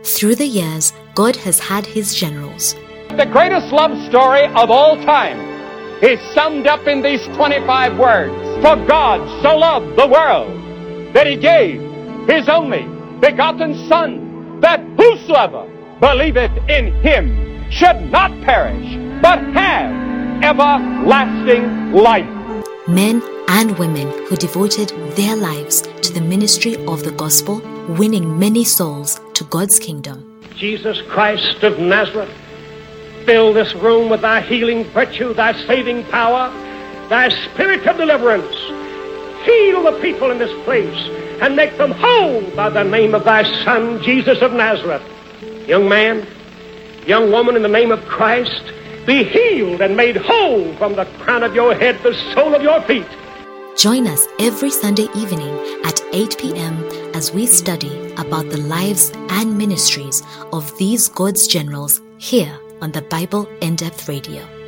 Through the years, God has had his generals. The greatest love story of all time is summed up in these 25 words. For God so loved the world that he gave his only begotten Son, that whosoever believeth in him should not perish, but have everlasting life. Men and women who devoted their lives to the ministry of the gospel, winning many souls to God's kingdom. Jesus Christ of Nazareth, fill this room with thy healing virtue, thy saving power, thy spirit of deliverance. Heal the people in this place and make them whole by the name of thy Son, Jesus of Nazareth. Young man, young woman, in the name of Christ, be healed and made whole from the crown of your head to the sole of your feet. Join us every Sunday evening at 8 p.m. as we study about the lives and ministries of these God's generals here on the Bible In-Depth Radio.